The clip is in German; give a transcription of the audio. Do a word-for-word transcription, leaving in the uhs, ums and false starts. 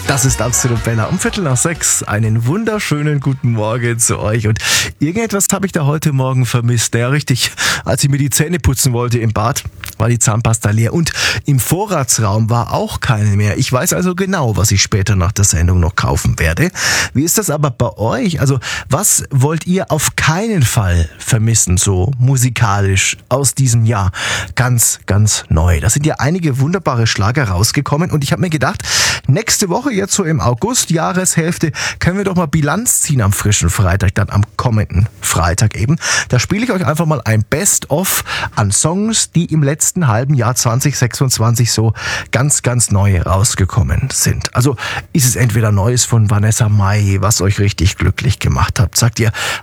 Das ist Absolut Bella. Um Viertel nach sechs. Einen wunderschönen guten Morgen zu euch. Und irgendetwas habe ich da heute Morgen vermisst. Ja, richtig. Als ich mir die Zähne putzen wollte im Bad, war die Zahnpasta leer. Und im Vorratsraum war auch keine mehr. Ich weiß also genau, was ich später nach der Sendung noch kaufen werde. Wie ist das aber bei euch? Also, was wollt ihr auf keinen Fall vermissen, so musikalisch aus diesem Jahr? Ganz, ganz neu. Da sind ja einige wunderbare Schlager rausgekommen. Und ich habe mir gedacht, nächste Woche, jetzt so im August, Jahreshälfte, können wir doch mal Bilanz ziehen am frischen Freitag, dann am kommenden Freitag eben. Da spiele ich euch einfach mal ein Best-of an Songs, die im letzten halben Jahr zwanzig sechsundzwanzig so ganz, ganz neu rausgekommen sind. Also ist es entweder Neues von Vanessa Mai, was euch richtig glücklich gemacht hat. Sagt ihr,